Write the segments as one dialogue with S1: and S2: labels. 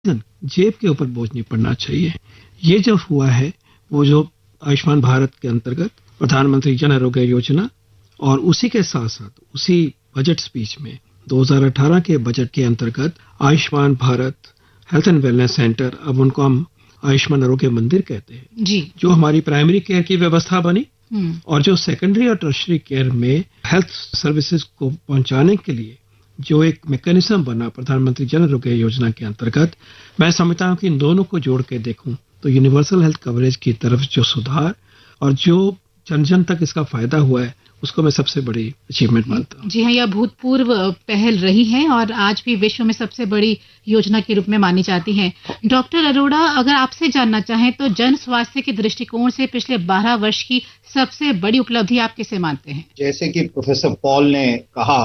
S1: जेब के ऊपर बोझ नहीं पड़ना चाहिए। ये जो हुआ है वो जो आयुष्मान भारत के अंतर्गत प्रधानमंत्री जन आरोग्य योजना और उसी के साथ साथ उसी बजट स्पीच में 2018 के बजट के अंतर्गत Ayushman Bharat health and wellness centre, अब उनको हम आयुष्मान आरोग्य मंदिर कहते हैं
S2: जी,
S1: जो हमारी प्राइमरी केयर की व्यवस्था बनी और जो सेकेंडरी और टर्शरी केयर में हेल्थ सर्विसेज को पहुंचाने के लिए जो एक मैकेनिज्म बना प्रधानमंत्री जन आरोग्य योजना के अंतर्गत, मैं समझता हूं कि इन दोनों को जोड़ के देखूं तो यूनिवर्सल हेल्थ कवरेज की तरफ जो सुधार और जो जन जन तक इसका फायदा हुआ है उसको मैं सबसे बड़ी अचीवमेंट मानता हूँ।
S2: जी हाँ, यह भूतपूर्व पहल रही है और आज भी विश्व में सबसे बड़ी योजना के रूप में मानी जाती है। डॉक्टर अरोड़ा, अगर आपसे जानना चाहें तो जन स्वास्थ्य के दृष्टिकोण से पिछले 12 वर्ष की सबसे बड़ी उपलब्धि आप किसे मानते हैं?
S3: जैसे कि प्रोफेसर पॉल ने कहा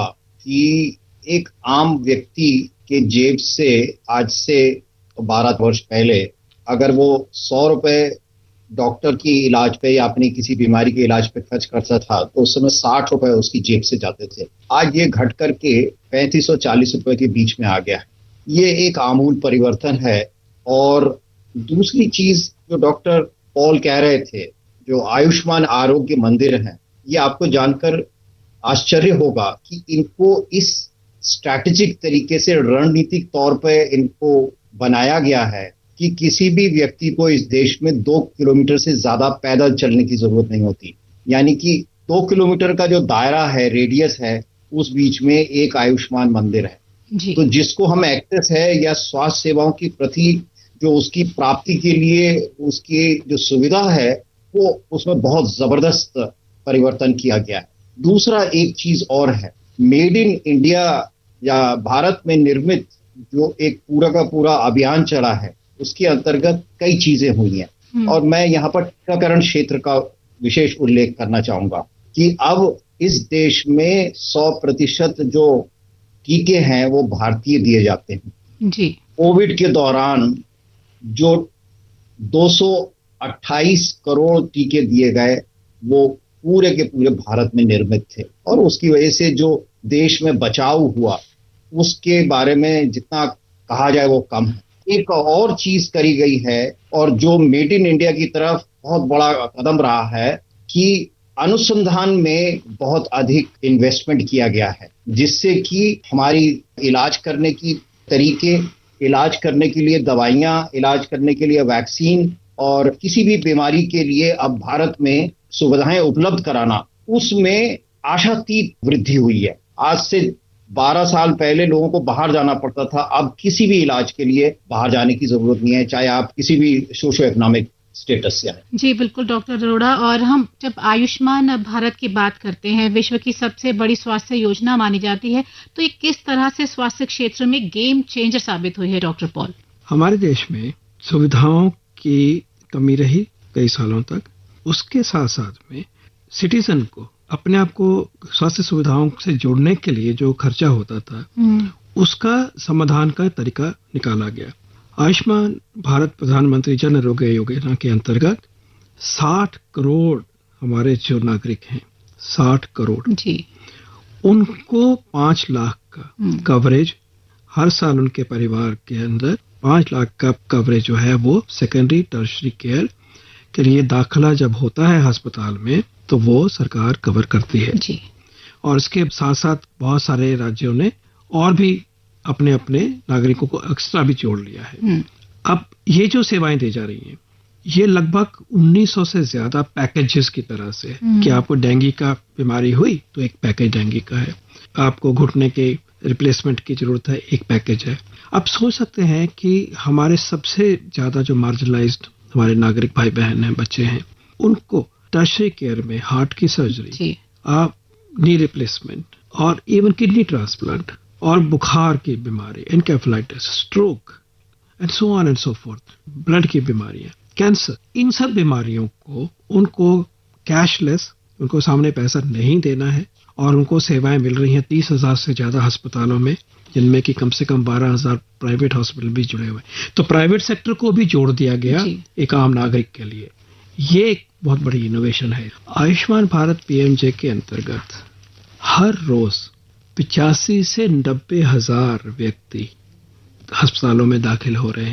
S3: कि एक आम व्यक्ति के जेब से आज से 12 वर्ष पहले अगर वो 100 रुपए डॉक्टर की इलाज पे या अपनी किसी बीमारी के इलाज पे खर्च करता था तो उस समय 60 रुपए उसकी जेब से जाते थे। आज ये घट करके 3540 रुपए के बीच में आ गया है। ये एक आमूल परिवर्तन है। और दूसरी चीज जो डॉक्टर पॉल कह रहे थे, जो आयुष्मान आरोग्य मंदिर है, ये आपको जानकर आश्चर्य होगा कि इनको इस स्ट्रैटेजिक तरीके से रणनीतिक तौर पे इनको बनाया गया है कि किसी भी व्यक्ति को इस देश में 2 किलोमीटर से ज्यादा पैदल चलने की जरूरत नहीं होती। यानी कि 2 किलोमीटर का जो दायरा है, रेडियस है, उस बीच में एक आयुष्मान मंदिर है
S2: जी।
S3: तो जिसको हम एक्सेस है या स्वास्थ्य सेवाओं की प्रति जो उसकी प्राप्ति के लिए उसकी जो सुविधा है वो उसमें बहुत जबरदस्त परिवर्तन किया गया है। दूसरा एक चीज और है, मेड इन इंडिया या भारत में निर्मित जो एक पूरा का पूरा अभियान चला है उसके अंतर्गत कई चीजें हुई हैं। और मैं यहाँ पर टीकाकरण क्षेत्र का विशेष उल्लेख करना चाहूंगा कि अब इस देश में 100% जो टीके हैं वो भारतीय दिए जाते हैं
S2: जी।
S3: कोविड के दौरान जो 228 करोड़ टीके दिए गए वो पूरे के पूरे भारत में निर्मित थे और उसकी वजह से जो देश में बचाव हुआ उसके बारे में जितना कहा जाए वो कम है। एक और चीज करी गई है और जो मेड इन इंडिया की तरफ बहुत बड़ा कदम रहा है कि अनुसंधान में बहुत अधिक इन्वेस्टमेंट किया गया है जिससे कि हमारी इलाज करने की तरीके, इलाज करने के लिए दवाइयां, इलाज करने के लिए वैक्सीन और किसी भी बीमारी के लिए अब भारत में सुविधाएं उपलब्ध कराना, उसमें आशातीत वृद्धि हुई है। आज से 12 साल पहले लोगों को बाहर जाना पड़ता था, अब किसी भी इलाज के लिए बाहर जाने की जरूरत नहीं है, चाहे आप किसी भी सोशो इकोनॉमिक स्टेटस से आए।
S2: जी बिल्कुल डॉक्टर अरोड़ा, और हम जब आयुष्मान भारत की बात करते हैं, विश्व की सबसे बड़ी स्वास्थ्य योजना मानी जाती है, तो ये किस तरह से स्वास्थ्य क्षेत्र में गेम चेंजर साबित हुई है डॉक्टर पॉल?
S1: हमारे देश में सुविधाओं की कमी रही कई सालों तक, उसके साथ साथ में सिटीजन को अपने आप को स्वास्थ्य सुविधाओं से जोड़ने के लिए जो खर्चा होता था उसका समाधान का तरीका निकाला गया। आयुष्मान भारत प्रधानमंत्री जन आरोग्य योजना के अंतर्गत 60 करोड़ हमारे जो नागरिक हैं, 60 करोड़
S2: जी,
S1: उनको 5 लाख का कवरेज हर साल उनके परिवार के अंदर 5 लाख का कवरेज जो है वो सेकेंडरी टर्शरी केयर के लिए दाखिला जब होता है अस्पताल में तो वो सरकार कवर करती है
S2: जी।
S1: और इसके साथ साथ बहुत सारे राज्यों ने और भी अपने अपने नागरिकों को एक्स्ट्रा भी जोड़ लिया है। अब ये जो सेवाएं दी जा रही हैं ये लगभग 1900 से ज्यादा पैकेजेस की तरह से है कि आपको डेंगू का बीमारी हुई तो एक पैकेज डेंगू का है, आपको घुटने के रिप्लेसमेंट की जरूरत है, एक पैकेज है। आप सोच सकते हैं कि हमारे सबसे ज्यादा जो मार्जिनलाइज्ड हमारे नागरिक भाई बहन हैं, बच्चे हैं, उनको टर्शरी केयर में हार्ट की सर्जरी, नी रिप्लेसमेंट और इवन किडनी ट्रांसप्लांट और बुखार की बीमारी, encephalitis, stroke and so on and so fourth, blood की बीमारियां, कैंसर, इन सब बीमारियों को उनको कैशलेस, उनको सामने पैसा नहीं देना है और उनको सेवाएं मिल रही हैं 30,000 से ज्यादा अस्पतालों में, जिनमें कि कम से कम 12,000 प्राइवेट हॉस्पिटल भी जुड़े हुए हैं। तो प्राइवेट सेक्टर को भी जोड़ दिया गया एक आम नागरिक के लिए। ये एक बहुत बड़ी इनोवेशन है। आयुष्मान भारत पीएमजे के अंतर्गत हर रोज 85 से 90 हजार व्यक्ति अस्पतालों में दाखिल हो रहे हैं।